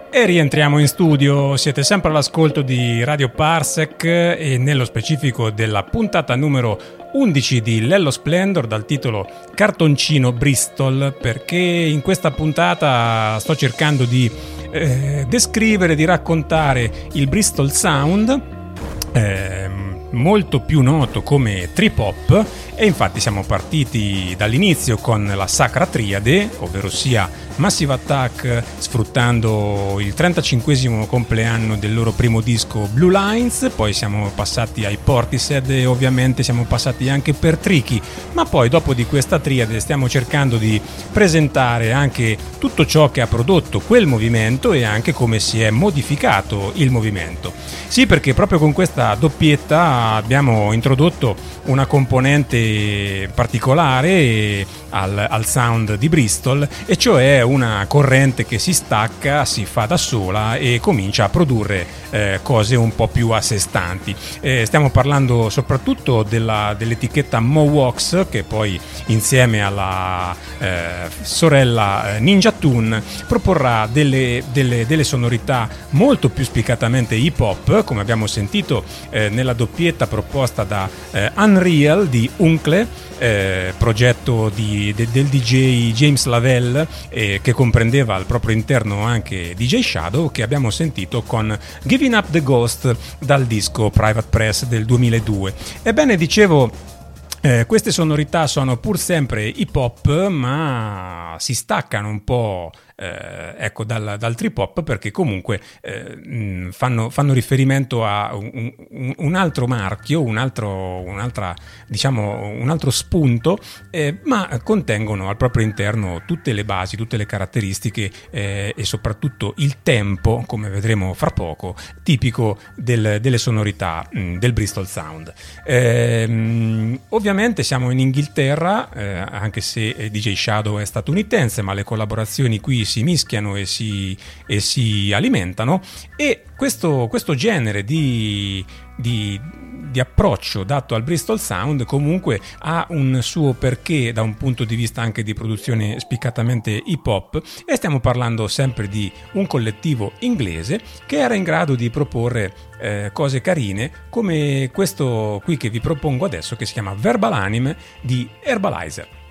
E rientriamo in studio, siete sempre all'ascolto di Radio Parsec e nello specifico della puntata numero 11 di Lello Splendor dal titolo Cartoncino Bristol, perché in questa puntata sto cercando di descrivere, di raccontare il Bristol Sound, molto più noto come trip hop, e infatti siamo partiti dall'inizio con la Sacra Triade, ovvero sia Massive Attack, sfruttando il 35esimo compleanno del loro primo disco Blue Lines, poi siamo passati ai Portishead e ovviamente siamo passati anche per Tricky, ma poi dopo di questa triade stiamo cercando di presentare anche tutto ciò che ha prodotto quel movimento e anche come si è modificato il movimento. Sì, perché proprio con questa doppietta abbiamo introdotto una componente particolare al sound di Bristol, e cioè una corrente che si stacca, si fa da sola e comincia a produrre cose un po' più a sé stanti. Stiamo parlando soprattutto dell'etichetta Mowox, che poi insieme alla sorella Ninja Tune proporrà delle sonorità molto più spiccatamente hip hop, come abbiamo sentito nella doppietta proposta da Unreal di Uncle, progetto del DJ James Lavelle, che comprendeva al proprio interno anche DJ Shadow, che abbiamo sentito con Giving Up the Ghost dal disco Private Press del 2002. Ebbene, dicevo, queste sonorità sono pur sempre hip hop, ma si staccano un po' dal trip hop, perché comunque fanno riferimento a un altro marchio, un altro spunto, ma contengono al proprio interno tutte le basi, tutte le caratteristiche e soprattutto il tempo, come vedremo fra poco, tipico delle sonorità del Bristol Sound. Ovviamente siamo in Inghilterra, anche se DJ Shadow è statunitense, ma le collaborazioni qui si mischiano e si alimentano, e questo genere di approccio dato al Bristol Sound comunque ha un suo perché da un punto di vista anche di produzione spiccatamente hip hop, e stiamo parlando sempre di un collettivo inglese che era in grado di proporre cose carine come questo qui che vi propongo adesso, che si chiama Verbal Anime di Herbalizer.